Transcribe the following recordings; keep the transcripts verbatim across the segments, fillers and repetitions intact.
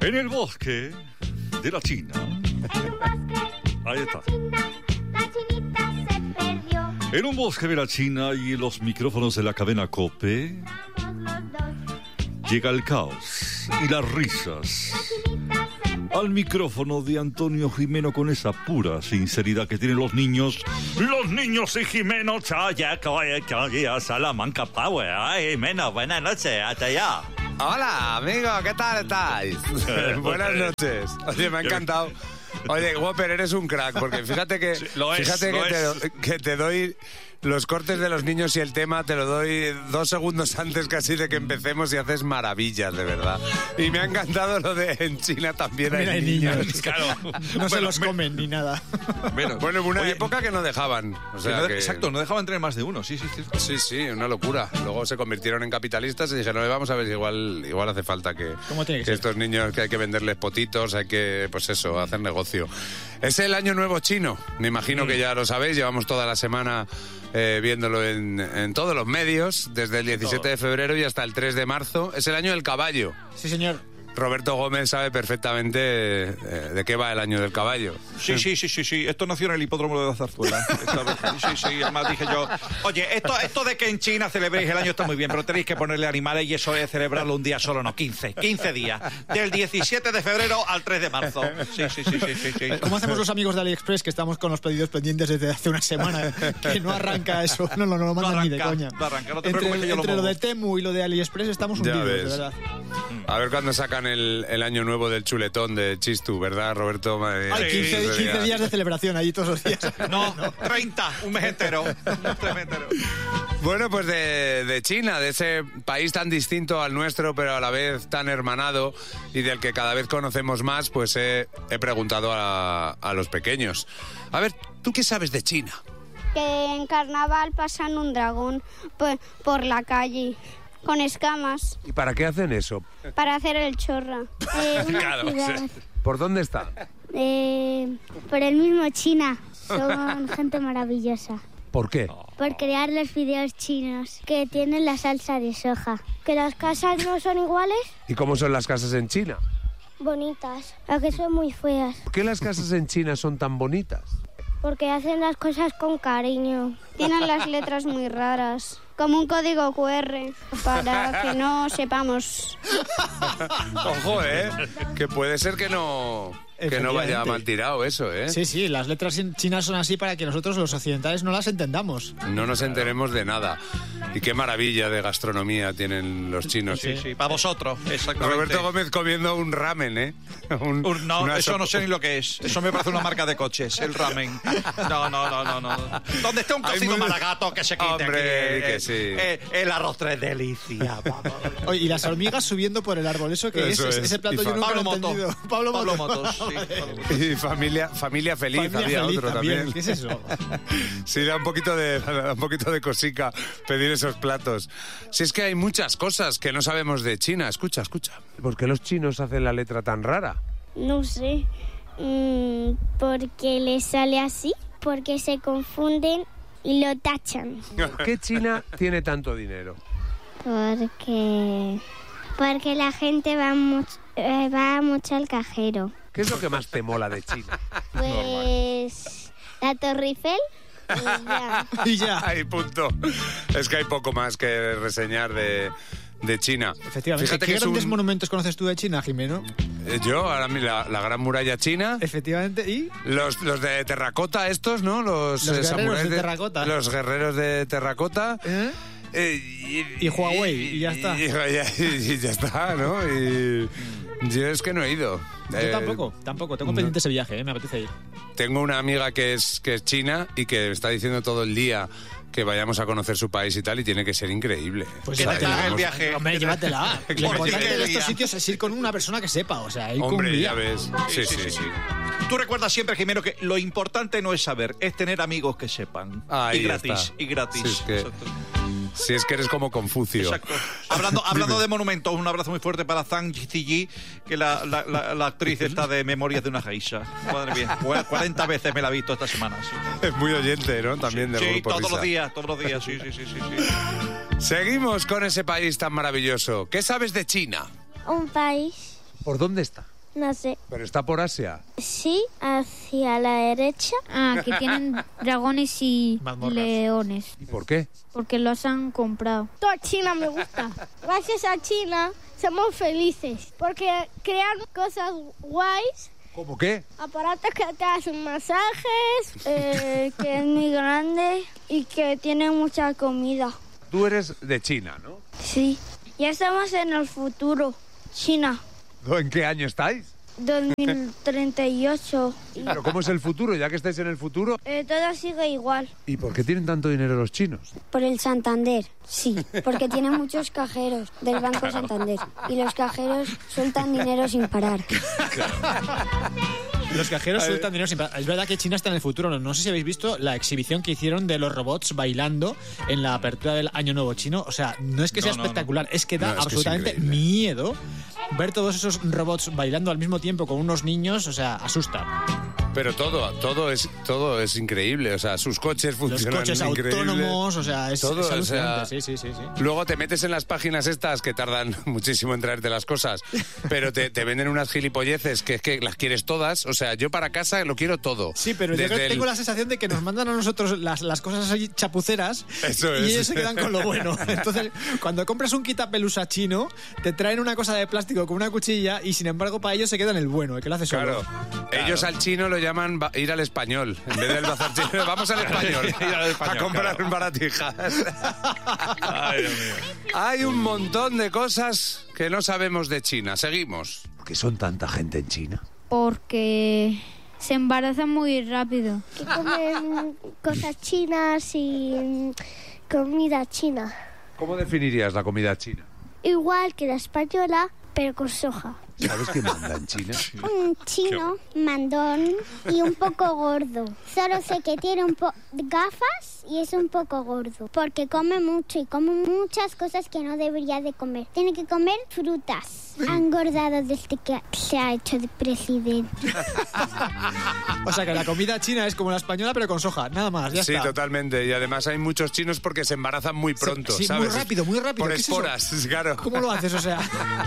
En el bosque de la China. Ahí está. En un bosque de la China y en los micrófonos de la cadena COPE llega el caos y las risas. Al micrófono de Antonio Jimeno con esa pura sinceridad que tienen los niños. Los niños y Jimeno. Chaya, Chaya, Salamanca Power. Ay, Jimeno, buenas noches, hasta allá. Hola, amigo, ¿qué tal estáis? Buenas noches. Oye, me ha encantado. Oye, Whopper, eres un crack, porque fíjate que, sí, lo es, fíjate lo que, es. Te, que te doy los cortes de los niños y el tema, te lo doy dos segundos antes casi de que empecemos y haces maravillas, de verdad. Y me ha encantado lo de en China también hay, hay niños. niños. Claro. No bueno, se los me... comen ni nada. Bueno, bueno en una Oye, época que no dejaban. O sea, no, que... Exacto, no dejaban tener más de uno, sí, sí, sí. Sí, sí, una locura. Luego se convirtieron en capitalistas y dijeron, vamos a ver, igual, igual hace falta que, que, que estos niños, que hay que venderles potitos, hay que, pues eso, hacer negocio. Es el Año Nuevo Chino, me imagino mm. que ya lo sabéis, llevamos toda la semana eh, viéndolo en, en todos los medios, desde el diecisiete de febrero y hasta el tres de marzo. Es el Año del Caballo. Sí, señor. Roberto Gómez sabe perfectamente eh, de qué va el Año del Caballo. Sí, sí, sí, sí, sí. Esto nació en el hipódromo de la Zarzuela. Sí, sí, además dije yo, oye, esto, esto de que en China celebréis el año está muy bien, pero tenéis que ponerle animales y eso es celebrarlo un día solo, no, quince, quince días. Del diecisiete de febrero al tres de marzo. Sí, sí, sí, sí, sí, sí. ¿Cómo hacemos los amigos de AliExpress que estamos con los pedidos pendientes desde hace una semana? Que no arranca eso, no, no, no lo mandan no arranca, ni de coña. No arranca, no te entre preocupes que yo entre lo, lo de Temu y lo de AliExpress estamos hundidos, de verdad. A ver cuándo sacan el, el año nuevo del chuletón de Chistu, ¿verdad, Roberto? Ay, quince, quince días de celebración allí todos los días. No, no. treinta, un mes entero. Un mes entero. Bueno, pues de, de China, de ese país tan distinto al nuestro, pero a la vez tan hermanado y del que cada vez conocemos más, pues he, he preguntado a, a los pequeños. A ver, ¿tú qué sabes de China? Que en carnaval pasan un dragón por, por la calle. Con escamas. ¿Y para qué hacen eso? Para hacer el chorra. Eh, claro. Sí. ¿Por dónde está? Eh, por el mismo China. Son gente maravillosa. ¿Por qué? Por crear los fideos chinos que tienen la salsa de soja. Que las casas no son iguales. ¿Y cómo son las casas en China? Bonitas, aunque son muy feas. ¿Por qué las casas en China son tan bonitas? Porque hacen las cosas con cariño. Tienen las letras muy raras. Como un código cu erre, para que no sepamos. Ojo, ¿eh? Que puede ser que no... Que no vaya mal tirado eso, ¿eh? Sí, sí, las letras chinas son así para que nosotros los occidentales no las entendamos. No nos enteremos de nada. Y qué maravilla de gastronomía tienen los chinos. Sí, sí, para vosotros, exactamente. Roberto Gómez comiendo un ramen, ¿eh? Un, un, no, eso no sé ni lo que es. Eso me parece una marca de coches, el ramen. No, no, no, no, no. Donde esté un cocido muy... maragato que se quite. Hombre, que, que sí. Eh, el arroz tres delicias. Oye, y las hormigas subiendo por el árbol. ¿Eso qué eso es? es? Ese plato yo nunca Pablo lo he entendido. Moto. Pablo, Pablo Motos. Motos. Sí, y familia, familia feliz, familia había feliz otro también. también. ¿Qué es eso? Sí, da un poquito de da un poquito de cosica pedir esos platos. Si es que hay muchas cosas que no sabemos de China. Escucha, escucha. ¿Por qué los chinos hacen la letra tan rara? No sé. Mm, porque les sale así. Porque se confunden y lo tachan. ¿Por qué China tiene tanto dinero? Porque... Porque la gente va mucho, eh, va mucho al cajero. ¿Qué es lo que más te mola de China? Pues la Torre Eiffel y ya. Y ya. Ahí, punto. Es que hay poco más que reseñar de, de China. Efectivamente. Fíjate ¿Qué que grandes un... monumentos conoces tú de China, Jimeno? Eh, yo, ahora la, la Gran Muralla China. Efectivamente, ¿y? Los, los de terracota estos, ¿no? Los, los eh, guerreros de de terracota. Los guerreros de terracota. ¿Eh? Eh, y, y Huawei, y ya está. Y, y, y, y ya está, ¿no? Y yo es que no he ido. Yo eh, tampoco, tampoco. Tengo pendiente no. ese viaje, ¿eh? Me apetece ir. Tengo una amiga que es, que es china y que está diciendo todo el día que vayamos a conocer su país y tal, y tiene que ser increíble. Pues llévatela el viaje. Hombre, llévatela. Lo importante de estos sitios es ir con una persona que sepa, o sea, ir Hombre, con un guía. ya ves. Sí, sí, sí, sí. Tú recuerdas siempre, Jimeno, que lo importante no es saber, es tener amigos que sepan. Ahí y gratis, está. y gratis. Sí, es que... Exacto. Si es que eres como Confucio. Exacto. Hablando, hablando de monumentos, un abrazo muy fuerte para Zhang Ziyi, que la, la, la, la actriz está de Memorias de una geisha. Madre mía, cuarenta veces me la he visto esta semana. Sí. Es muy oyente, ¿no? También del Sí, Grupo todos Risa. los días, todos los días, sí, sí, sí, sí, sí. Seguimos con ese país tan maravilloso. ¿Qué sabes de China? Un país ¿Por dónde está? No sé. Pero está por Asia. Sí, hacia la derecha. Ah, que tienen dragones y Mazmorras. leones. ¿Y por qué? Porque los han comprado. Toda China me gusta. Gracias a China somos felices porque crean cosas guays. ¿Cómo qué? Aparatos que te hacen masajes, eh, que es muy grande y que tiene mucha comida. Tú eres de China, ¿no? Sí, ya estamos en el futuro. China, ¿En qué año estáis? dos mil treinta y ocho. ¿Pero cómo es el futuro? Ya que estáis en el futuro. Eh, todo sigue igual. ¿Y por qué tienen tanto dinero los chinos? Por el Santander, sí, porque tiene muchos cajeros del Banco Santander y los cajeros sueltan dinero sin parar. Los cajeros sueltan dinero sin parar. Es verdad que China está en el futuro. No, no sé si habéis visto la exhibición que hicieron de los robots bailando en la apertura del Año Nuevo chino. O sea, no es que sea No, no, espectacular, es que da No, es que es absolutamente increíble. miedo ver todos esos robots bailando al mismo tiempo con unos niños. O sea, asusta. Pero todo, todo es, todo es increíble. O sea, sus coches Los funcionan coches increíble. autónomos, o sea, es, Todo, es o sea, alucinante. Sí, sí, sí, sí. Luego te metes en las páginas estas que tardan muchísimo en traerte las cosas, pero te, te venden unas gilipolleces que es que las quieres todas. O sea, yo para casa lo quiero todo. Sí, pero yo Desde creo- el- tengo la sensación de que nos mandan a nosotros las, las cosas así chapuceras Eso y es. ellos se quedan con lo bueno. Entonces, cuando compras un quitapelusa chino, te traen una cosa de plástico con una cuchilla y sin embargo para ellos se queda en el bueno, el que lo hace solo. Claro. Ellos al chino lo llaman ba- ir al español. En vez del bazar chino, vamos al español. Ir al español, a comprar claro. baratijas. Ay, Dios mío. Hay un montón de cosas que no sabemos de China. Seguimos. ¿Por qué son tanta gente en China? Porque se embarazan muy rápido. Que comen cosas chinas y mm, comida china. ¿Cómo definirías la comida china? Igual que la española, pero con soja. ¿Sabes qué manda en China? Un chino mandón y un poco gordo. Solo sé que tiene un po gafas y es un poco gordo. Porque come mucho y come muchas cosas que no debería de comer. Tiene que comer frutas. Ha engordado desde que se ha hecho de presidente. O sea que la comida china es como la española pero con soja, nada más, ya Sí, está. totalmente. Y además hay muchos chinos porque se embarazan muy pronto, sí, muy ¿sabes? rápido, muy rápido. Por ¿Qué es eso? esporas, claro. ¿Cómo lo haces? O sea,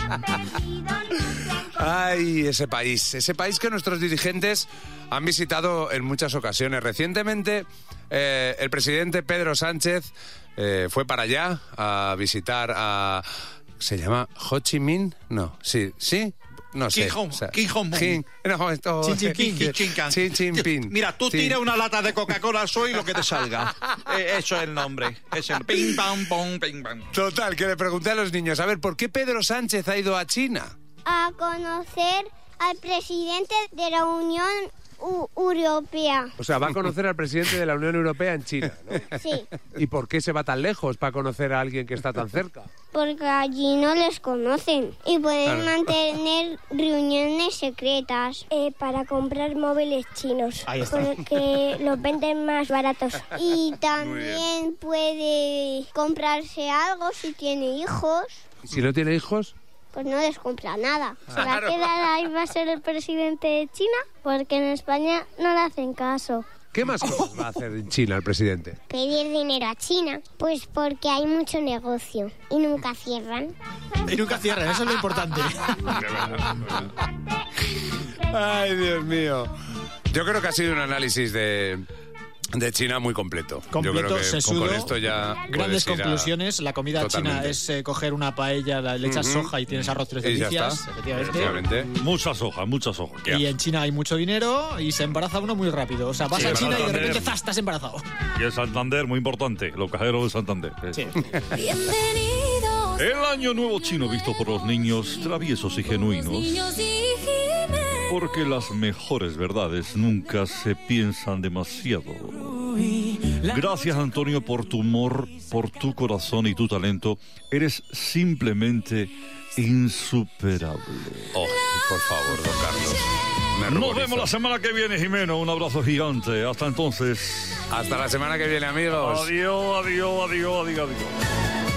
Ay, ese país, ese país que nuestros dirigentes han visitado en muchas ocasiones. Recientemente, eh, el presidente Pedro Sánchez eh, fue para allá a visitar a... ¿Se llama Ho Chi Minh? No, sí, ¿sí? No sé. Kim Jong- o sea, Kim Jong-un. Kim- no, esto... Xi Jinping. Xi Chincan. Xi Jinping. Mira, tú Sí. tira una lata de Coca-Cola al suelo y lo que te salga. Eh, eso es el nombre. Es el ping, pam, pom, ping, pam. Total, que le pregunté a los niños, a ver, ¿por qué Pedro Sánchez ha ido a China? A conocer al presidente de la Unión U- Europea. O sea, va a conocer al presidente de la Unión Europea en China, ¿no? Sí, ¿Y por qué se va tan lejos para conocer a alguien que está tan cerca? porque allí no les conocen y pueden Claro. mantener reuniones secretas eh, para comprar móviles chinos. Ahí está. Porque los venden más baratos. Y también puede comprarse algo si tiene hijos. Si no tiene hijos, Pues no les compra nada. Se va a Claro. quedar ahí, va a ser el presidente de China, porque en España no le hacen caso. ¿qué más cosas va a hacer en China el presidente? Pedir dinero a China, pues porque hay mucho negocio y nunca cierran. y nunca cierran, eso es lo importante. Ay, Dios mío. Yo creo que ha sido un análisis de, de China muy completo. Yo Completo, creo que con, sesudo, con esto ya Grandes puedes ir a- conclusiones. La comida china Totalmente. es eh, coger una paella, la- le echas Ujú. soja y tienes arroz tres Y ya delicias, está. efectivamente. Efectivamente. Muchas hojas, muchas hojas. Y en China hay mucho dinero y se embaraza uno muy rápido. O sea, vas Sí, a pero China y de Santander. repente ¡zas! Estás embarazado. Y el Santander, muy importante, los cajeros de Santander. Sí. El año nuevo chino visto por los niños traviesos y genuinos. Porque las mejores verdades nunca se piensan demasiado. Gracias, Antonio, por tu humor, por tu corazón y tu talento. Eres simplemente insuperable. Oh, por favor, don Carlos. Me Nos ruborizo. vemos la semana que viene, Jimeno. Un abrazo gigante. Hasta entonces. Hasta la semana que viene, amigos. Adiós, adiós, adiós, adiós, adiós.